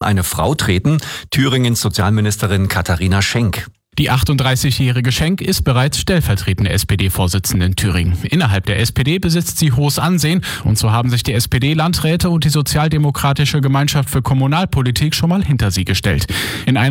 eine Frau treten. Thüringens Sozialministerin Katharina Schenk. Die 38-jährige Schenk ist bereits stellvertretende SPD-Vorsitzende in Thüringen. Innerhalb der SPD besitzt sie hohes Ansehen und so haben sich die SPD-Landräte und die Sozialdemokratische Gemeinschaft für Kommunalpolitik schon mal hinter sie gestellt. In